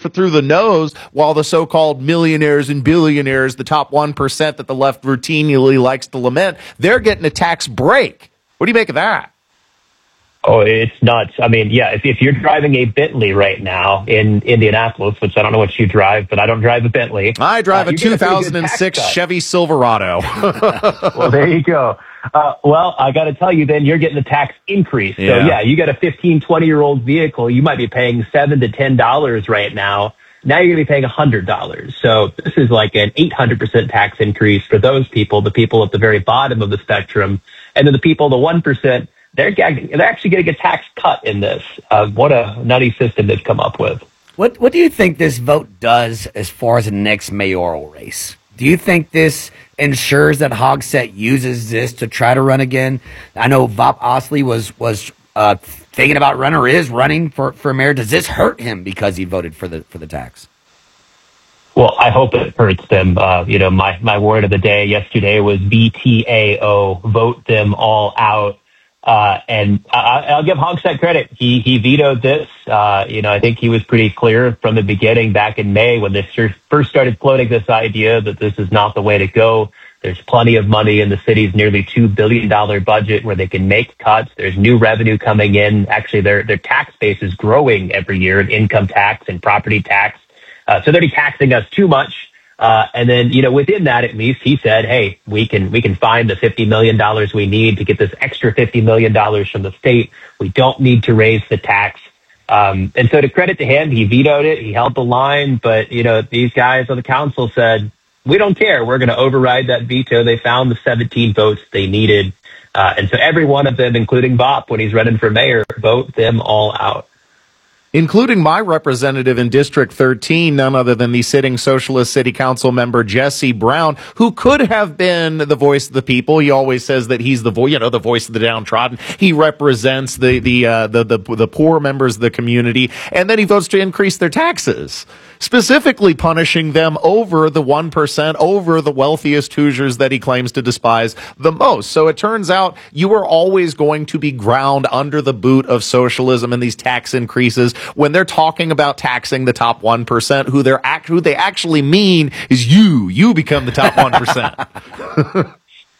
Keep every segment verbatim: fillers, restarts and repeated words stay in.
through the nose, while the so-called millionaires and billionaires, the top one percent that the left routinely likes to lament, they're getting a tax break. What do you make of that? Oh, it's nuts. I mean, yeah, if, if you're driving a Bentley right now in Indianapolis, which I don't know what you drive, but I don't drive a Bentley. I drive uh, a two thousand six Chevy Silverado. Well, there you go. Uh, well, I got to tell you, then you're getting a tax increase. Yeah. So, yeah, you got a fifteen, twenty-year-old vehicle. You might be paying seven to ten dollars right now. Now you're going to be paying one hundred dollars. So this is like an eight hundred percent tax increase for those people, the people at the very bottom of the spectrum. And then the people, the one percent, they're, they're actually getting a tax cut in this. Uh, what a nutty system they've come up with. What What do you think this vote does as far as the next mayoral race? Do you think this ensures that Hogsett uses this to try to run again? I know Vop Osili was was uh, thinking about running or is running for, for mayor. Does this hurt him because he voted for the for the tax? Well, I hope it hurts them. Uh, you know, my, my word of the day yesterday was V T A O, vote them all out. Uh, and I, I'll give Hogsett credit. He he vetoed this. Uh, you know, I think he was pretty clear from the beginning back in May when they first started floating this idea that this is not the way to go. There's plenty of money in the city's nearly two billion dollars budget where they can make cuts. There's new revenue coming in. Actually, their their tax base is growing every year in income tax and property tax. Uh, so they're taxing us too much. Uh, and then, you know, within that, at least he said, hey, we can, we can find the fifty million dollars we need to get this extra fifty million dollars from the state. We don't need to raise the tax. Um, and so to credit to him, he vetoed it. He held the line. But, you know, these guys on the council said, we don't care. We're going to override that veto. They found the seventeen votes they needed. Uh, and so every one of them, including Vop, when he's running for mayor, vote them all out. Including my representative in District thirteen, none other than the sitting Socialist City Council member Jesse Brown, who could have been the voice of the people. He always says that he's the voice, you know, the voice of the downtrodden. He represents the the, uh, the the the poor members of the community, and then he votes to increase their taxes, specifically punishing them over the one percent, over the wealthiest Hoosiers that he claims to despise the most. So it turns out you are always going to be ground under the boot of socialism and these tax increases. When they're talking about taxing the top one percent, who they're act- who they actually mean is you. You become the top one percent.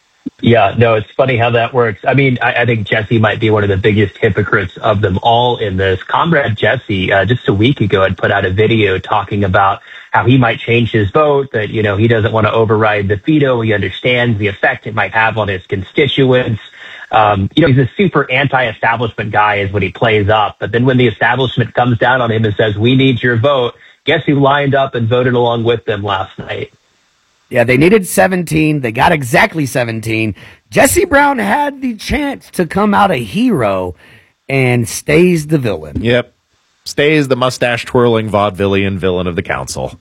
Yeah, no, it's funny how that works. I mean, I, I think Jesse might be one of the biggest hypocrites of them all in this. Comrade Jesse, uh, just a week ago, had put out a video talking about how he might change his vote, that, you know, he doesn't want to override the veto. He understands the effect it might have on his constituents. Um, you know, he's a super anti-establishment guy is what he plays up. But then when the establishment comes down on him and says, we need your vote, guess who lined up and voted along with them last night? Yeah, they needed seventeen. They got exactly seventeen. Jesse Brown had the chance to come out a hero and stays the villain. Yep. Stays the mustache-twirling vaudevillian villain of the council.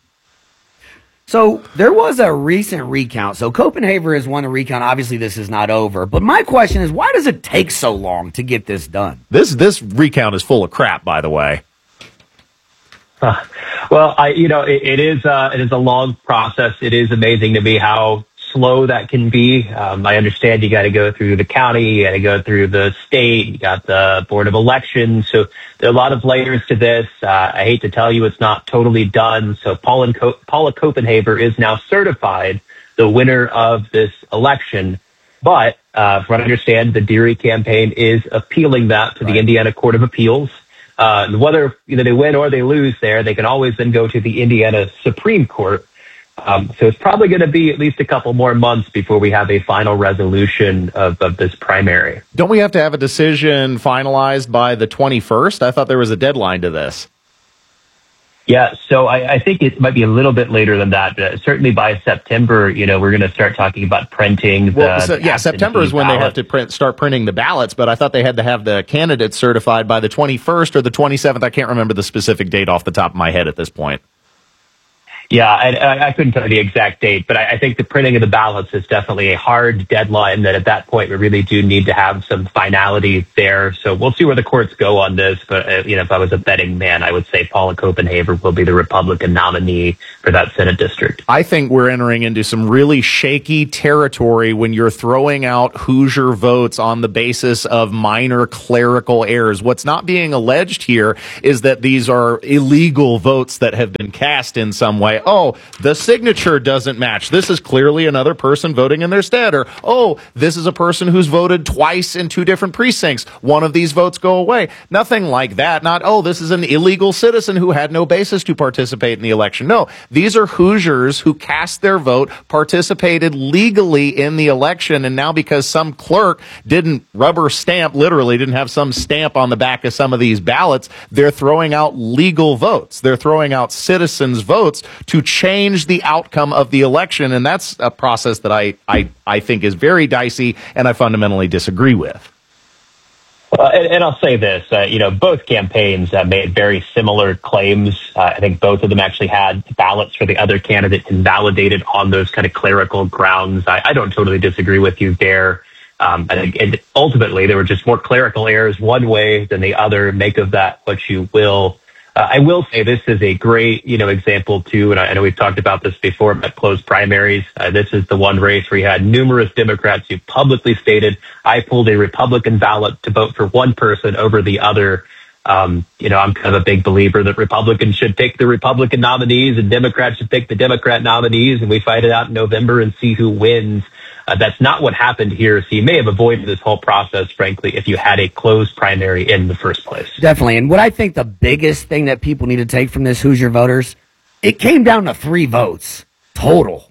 So there was a recent recount. So Copenhagen has won a recount. Obviously, this is not over. But my question is, why does it take so long to get this done? This this recount is full of crap, by the way. Uh, well, I, you know, it, it is uh, it is a long process. It is amazing to me how slow that can be. Um, I understand you got to go through the county, you got to go through the state, you got the Board of Elections. So there are a lot of layers to this. Uh, I hate to tell you it's not totally done. So Paula, Co- Paula Copenhagen is now certified the winner of this election. But uh, from what I understand, the Deary campaign is appealing that to right. the Indiana Court of Appeals. Uh, whether you know, they win or they lose there, they can always then go to the Indiana Supreme Court. Um, so it's probably going to be at least a couple more months before we have a final resolution of, of this primary. Don't we have to have a decision finalized by the twenty-first? I thought there was a deadline to this. Yeah, so I, I think it might be a little bit later than that. But certainly by September, you know, we're going to start talking about printing. The well, so, yeah, September is when ballot. they have to print, start printing the ballots. But I thought they had to have the candidates certified by the twenty-first or the twenty-seventh. I can't remember the specific date off the top of my head at this point. Yeah, I, I couldn't tell you the exact date, but I, I think the printing of the ballots is definitely a hard deadline that at that point we really do need to have some finality there. So we'll see where the courts go on this. But, uh, you know, if I was a betting man, I would say Paula Copenhagen will be the Republican nominee for for that Senate district. I think we're entering into some really shaky territory when you're throwing out Hoosier votes on the basis of minor clerical errors. What's not being alleged here is that these are illegal votes that have been cast in some way. Oh, the signature doesn't match. This is clearly another person voting in their stead. Or, oh, this is a person who's voted twice in two different precincts. One of these votes go away. Nothing like that. Not, oh, this is an illegal citizen who had no basis to participate in the election. No, these are Hoosiers who cast their vote, participated legally in the election, and now because some clerk didn't rubber stamp, literally didn't have some stamp on the back of some of these ballots, they're throwing out legal votes. They're throwing out citizens' votes to change the outcome of the election, and that's a process that I, I, I think is very dicey and I fundamentally disagree with. Uh, and, and I'll say this, uh, you know, both campaigns uh, made very similar claims. Uh, I think both of them actually had ballots for the other candidate invalidated on those kind of clerical grounds. I, I don't totally disagree with you there. Um, I think and ultimately there were just more clerical errors one way than the other. Make of that what you will. Uh, I will say this is a great, you know, example too, and I, I know we've talked about this before about closed primaries. Uh, this is the one race where you had numerous Democrats who publicly stated, I pulled a Republican ballot to vote for one person over the other. Um, you know, I'm kind of a big believer that Republicans should pick the Republican nominees and Democrats should pick the Democrat nominees, and we fight it out in November and see who wins. Uh, that's not what happened here. So you may have avoided this whole process, frankly, if you had a closed primary in the first place. Definitely. And what I think the biggest thing that people need to take from this Hoosier voters, it came down to three votes total.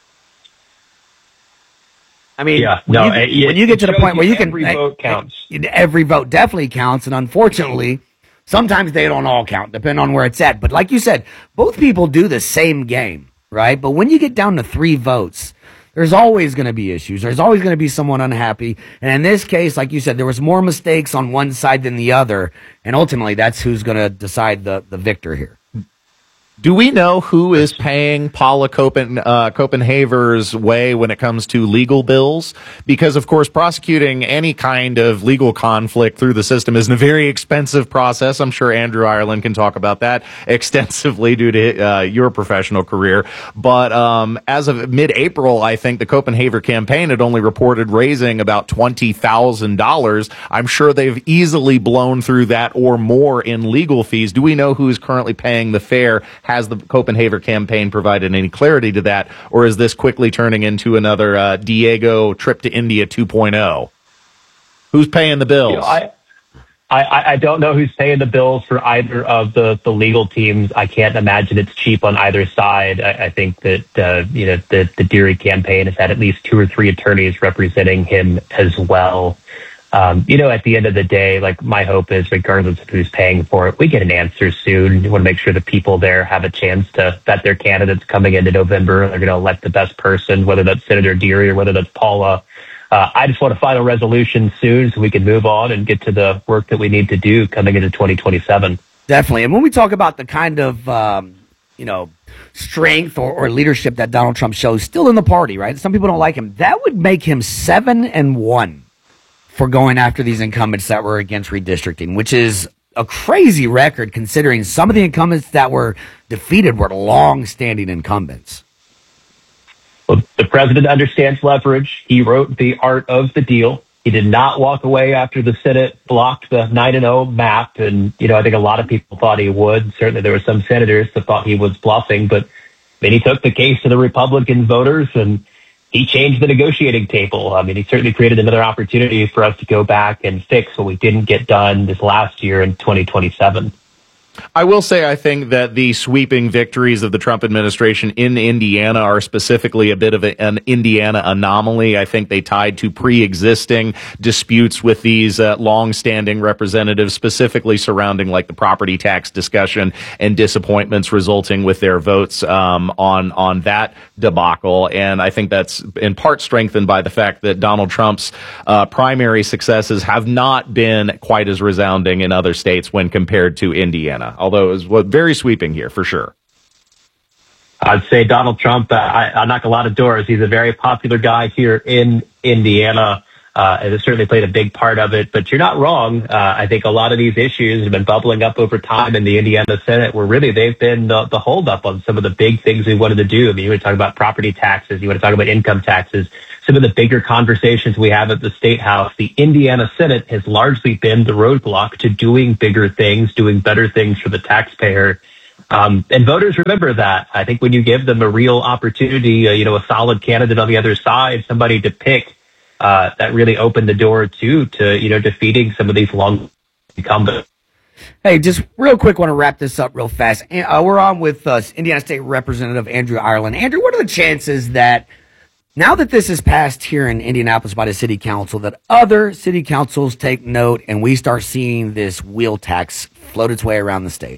I mean, yeah, no, when, you, it, when you get to the point where you every can... Every vote counts. Every vote definitely counts. And unfortunately, sometimes they don't all count, depending on where it's at. But like you said, both people do the same game, right? But when you get down to three votes... there's always going to be issues. There's always going to be someone unhappy. And in this case, like you said, there was more mistakes on one side than the other. And ultimately, that's who's going to decide the, the victor here. Do we know who is paying Paula Copen, uh, Copenhaver's way when it comes to legal bills? Because, of course, prosecuting any kind of legal conflict through the system is a very expensive process. I'm sure Andrew Ireland can talk about that extensively due to uh, your professional career. But um, as of mid-April, I think the Copenhaver campaign had only reported raising about twenty thousand dollars. I'm sure they've easily blown through that or more in legal fees. Do we know who is currently paying the fare? Has the Copenhaver campaign provided any clarity to that, or is this quickly turning into another uh, Diego trip to India two point oh? Who's paying the bills? You know, I, I, I don't know who's paying the bills for either of the, the legal teams. I can't imagine it's cheap on either side. I, I think that uh, you know the, the Deary campaign has had at least two or three attorneys representing him as well. Um, you know, at the end of the day, like my hope is, regardless of who's paying for it, we get an answer soon. You want to make sure the people there have a chance to vet their candidates coming into November. They're going to elect the best person, whether that's Senator Deary or whether that's Paula. Uh, I just want a final resolution soon so we can move on and get to the work that we need to do coming into twenty twenty-seven. Definitely. And when we talk about the kind of, um, you know, strength or, or leadership that Donald Trump shows still in the party, right? Some people don't like him. That would make him seven and one. For going after these incumbents that were against redistricting, which is a crazy record considering some of the incumbents that were defeated were long-standing incumbents. Well, the president understands leverage. He wrote the art of the deal. He did not walk away after the Senate blocked the nine and oh map. And, you know, I think a lot of people thought he would. Certainly there were some senators that thought he was bluffing, but then he took the case to the Republican voters and he changed the negotiating table. I mean, he certainly created another opportunity for us to go back and fix what we didn't get done this last year in twenty twenty-seven. I will say I think that the sweeping victories of the Trump administration in Indiana are specifically a bit of a, an Indiana anomaly. I think they tied to pre-existing disputes with these uh, long-standing representatives, specifically surrounding like the property tax discussion and disappointments resulting with their votes um, on on that debacle. And I think that's in part strengthened by the fact that Donald Trump's uh, primary successes have not been quite as resounding in other states when compared to Indiana. Although it was very sweeping here, for sure. I'd say Donald Trump, uh, I, I knock a lot of doors. He's a very popular guy here in Indiana. Uh, and it certainly played a big part of it. But you're not wrong. Uh, I think a lot of these issues have been bubbling up over time in the Indiana Senate, where really they've been the, the holdup on some of the big things we wanted to do. I mean, you want to talk about property taxes, you want to talk about income taxes, some of the bigger conversations we have at the State House. The Indiana Senate has largely been the roadblock to doing bigger things, doing better things for the taxpayer. Um, and voters remember that. I think when you give them a real opportunity, uh, you know, a solid candidate on the other side, somebody to pick, uh, that really opened the door too to, you know, defeating some of these long incumbents. Hey, just real quick, want to wrap this up real fast. Uh, we're on with uh, Indiana State Representative Andrew Ireland. Andrew, what are the chances that now that this is passed here in Indianapolis by the city council, that other city councils take note and we start seeing this wheel tax float its way around the state?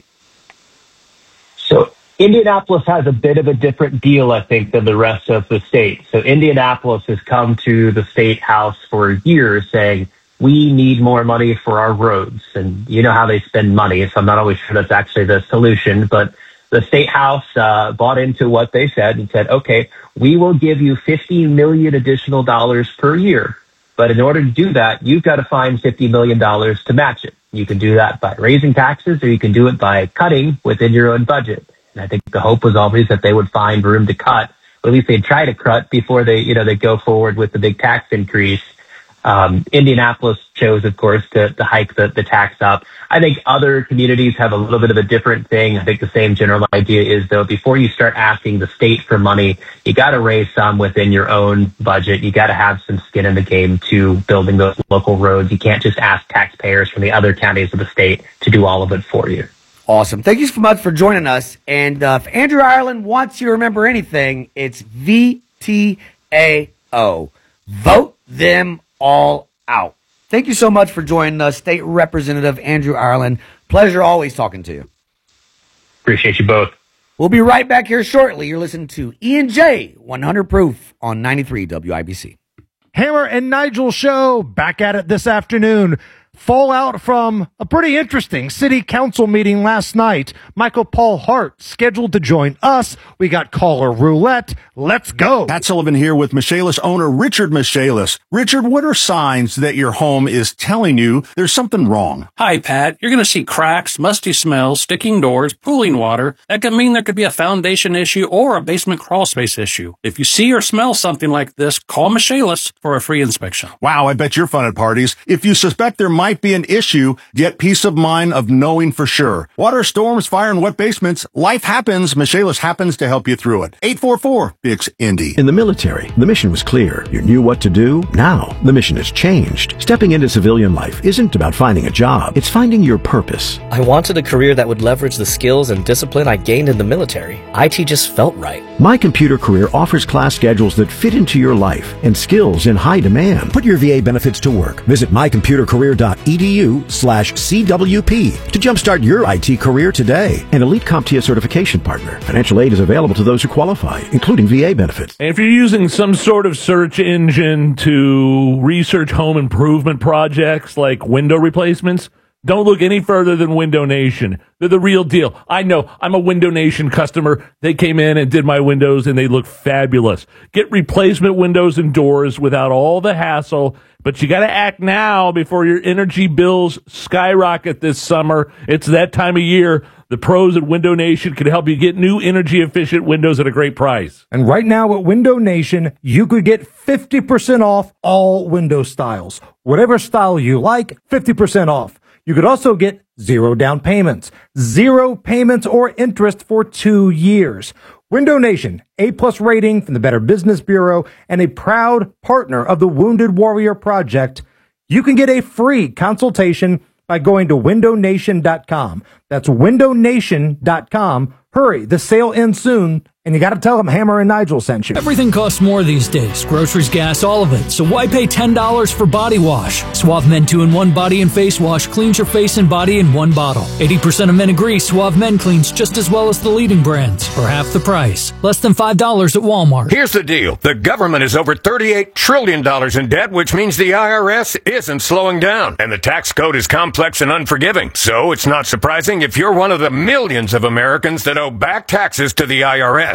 So Indianapolis has a bit of a different deal, I think, than the rest of the state. So Indianapolis has come to the State House for years saying, we need more money for our roads. And you know how they spend money, so I'm not always sure that's actually the solution. But the State House uh, bought into what they said and said, okay, we will give you fifty million dollars additional dollars per year. But in order to do that, you've got to find fifty million dollars to match it. You can do that by raising taxes, or you can do it by cutting within your own budget. And I think the hope was always that they would find room to cut, or at least they'd try to cut before they, you know, they go forward with the big tax increase. Um, Indianapolis chose, of course, to, to hike the, the tax up. I think other communities have a little bit of a different thing. I think the same general idea is, though, before you start asking the state for money, you got to raise some within your own budget. You got to have some skin in the game to building those local roads. You can't just ask taxpayers from the other counties of the state to do all of it for you. Awesome. Thank you so much for joining us. And uh, if Andrew Ireland wants you to remember anything, it's V T A O. Vote them all out. Thank you so much for joining us, State Representative Andrew Ireland. Pleasure always talking to you. Appreciate you both. We'll be right back here shortly. You're listening to E and J one hundred Proof on ninety-three W I B C. Hammer and Nigel show back at it this afternoon. Fallout from a pretty interesting city council meeting last night. Michael Paul Hart scheduled to join us. We got caller roulette. Let's go. Pat Sullivan here with Michaelis owner Richard Michaelis. Richard, what are signs that your home is telling you there's something wrong? Hi, Pat. You're going to see cracks, musty smells, sticking doors, pooling water. That could mean there could be a foundation issue or a basement crawl space issue. If you see or smell something like this, call Michaelis for a free inspection. Wow, I bet you're fun at parties. If you suspect there might be an issue, get peace of mind of knowing for sure. Water, storms, fire, and wet basements. Life happens. Michaelis happens to help you through it. eight four four, B I X, Indy. In the military, the mission was clear. You knew what to do. Now, the mission has changed. Stepping into civilian life isn't about finding a job. It's finding your purpose. I wanted a career that would leverage the skills and discipline I gained in the military. I T just felt right. My Computer Career offers class schedules that fit into your life and skills in high demand. Put your V A benefits to work. Visit my computer career dot e d u slash C W P to jumpstart your I T career today. An Elite CompTIA certification partner. Financial aid is available to those who qualify, including V A benefits. And if you're using some sort of search engine to research home improvement projects like window replacements, don't look any further than Window Nation. They're the real deal. I know. I'm a Window Nation customer. They came in and did my windows, and they look fabulous. Get replacement windows and doors without all the hassle, but you got to act now before your energy bills skyrocket this summer. It's that time of year. The pros at Window Nation can help you get new energy-efficient windows at a great price. And right now at Window Nation, you could get fifty percent off all window styles. Whatever style you like, fifty percent off. You could also get zero down payments, zero payments or interest for two years. Window Nation, A-plus rating from the Better Business Bureau and a proud partner of the Wounded Warrior Project. You can get a free consultation by going to window nation dot com. That's window nation dot com. Hurry, the sale ends soon. And you got to tell them Hammer and Nigel sent you. Everything costs more these days. Groceries, gas, all of it. So why pay ten dollars for body wash? Suave Men two in one Body and Face Wash cleans your face and body in one bottle. eighty percent of men agree Suave Men cleans just as well as the leading brands for half the price. Less than five dollars at Walmart. Here's the deal. The government is over thirty-eight trillion dollars in debt, which means the I R S isn't slowing down. And the tax code is complex and unforgiving. So it's not surprising if you're one of the millions of Americans that owe back taxes to the I R S.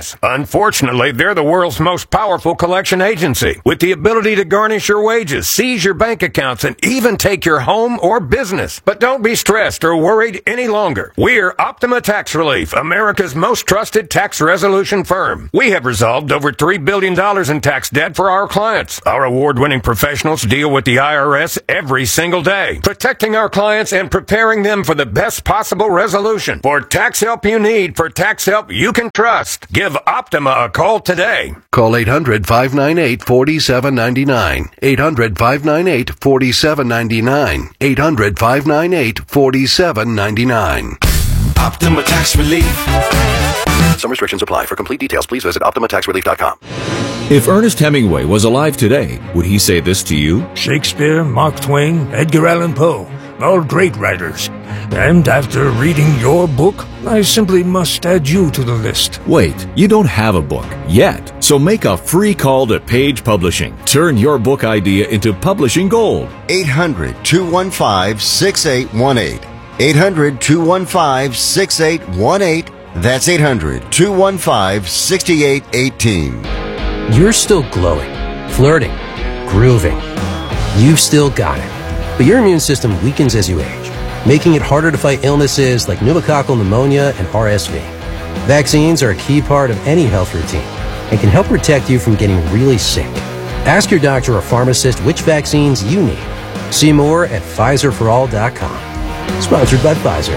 S. Unfortunately, they're the world's most powerful collection agency, with the ability to garnish your wages, seize your bank accounts, and even take your home or business. But don't be stressed or worried any longer. We're Optima Tax Relief, America's most trusted tax resolution firm. We have resolved over three billion dollars in tax debt for our clients. Our award-winning professionals deal with the I R S every single day, protecting our clients and preparing them for the best possible resolution. For tax help you need, for tax help you can trust, give Optima a call today. Call eight hundred, five nine eight, four seven nine nine. eight hundred, five nine eight, four seven nine nine. eight hundred, five nine eight, four seven nine nine. Optima Tax Relief. Some restrictions apply. For complete details, please visit optima tax relief dot com. If Ernest Hemingway was alive today, would he say this to you? Shakespeare, Mark Twain, Edgar Allan Poe, all great writers. And after reading your book, I simply must add you to the list. Wait, you don't have a book yet, so make a free call to Page Publishing. Turn your book idea into publishing gold. eight hundred, two one five, six eight one eight. eight hundred, two one five, six eight one eight. That's eight hundred, two one five, six eight one eight. You're still glowing, flirting, grooving. You've still got it. But your immune system weakens as you age, making it harder to fight illnesses like pneumococcal pneumonia and R S V. Vaccines are a key part of any health routine and can help protect you from getting really sick. Ask your doctor or pharmacist which vaccines you need. See more at Pfizer for all dot com. Sponsored by Pfizer.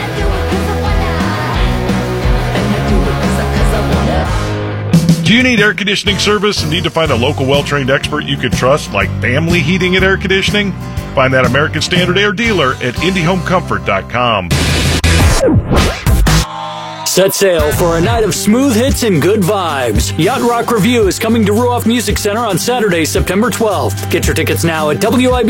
Do you need air conditioning service and need to find a local well-trained expert you can trust, like Family Heating and Air Conditioning? Find that American Standard Air dealer at Indy Home Comfort dot com. Set sail for a night of smooth hits and good vibes. Yacht Rock Review is coming to Ruoff Music Center on Saturday, September twelfth. Get your tickets now at W I B